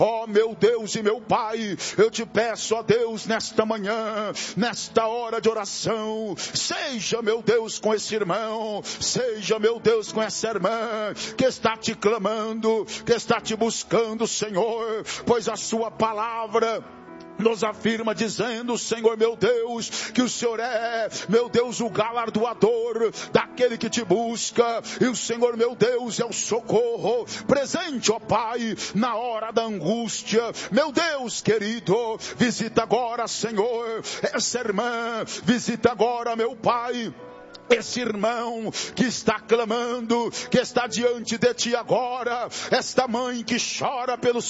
Ó meu Deus e meu Pai, eu te peço, ó Deus, nesta manhã, nesta hora de oração, seja, meu Deus, com esse irmão, seja, meu Deus, com essa irmã, que está te clamando, que está te buscando, Senhor, pois a sua palavra nos afirma dizendo, Senhor meu Deus, que o Senhor é, meu Deus, o galardoador daquele que te busca, e o Senhor meu Deus é o socorro presente, ó Pai, na hora da angústia. Meu Deus querido, visita agora, Senhor, essa irmã, visita agora, meu Pai, esse irmão que está clamando, que está diante de ti agora, esta mãe que chora pelos